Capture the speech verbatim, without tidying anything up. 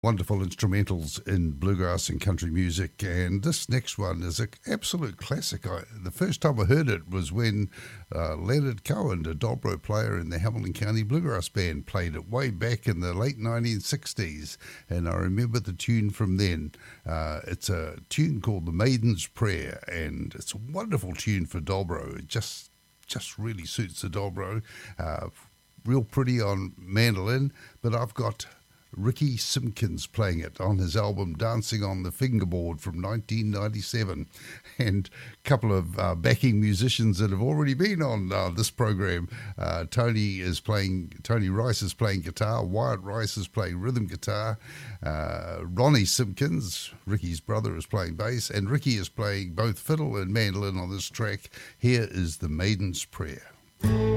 Wonderful instrumentals in bluegrass and country music, and this next one is an absolute classic. I, the first time I heard it was when uh, Leonard Cohen, a dobro player in the Hamilton County Bluegrass Band, played it way back in the late nineteen sixties, and I remember the tune from then. Uh, it's a tune called The Maiden's Prayer, and it's a wonderful tune for dobro. It just, just really suits the dobro. Uh, real pretty on mandolin, but I've got Ricky Simpkins playing it on his album Dancing on the Fingerboard from nineteen ninety-seven, and a couple of uh, backing musicians that have already been on uh, this program. Uh, Tony is playing, Tony Rice is playing guitar, Wyatt Rice is playing rhythm guitar, uh, Ronnie Simpkins, Ricky's brother, is playing bass, and Ricky is playing both fiddle and mandolin on this track. Here is The Maiden's Prayer.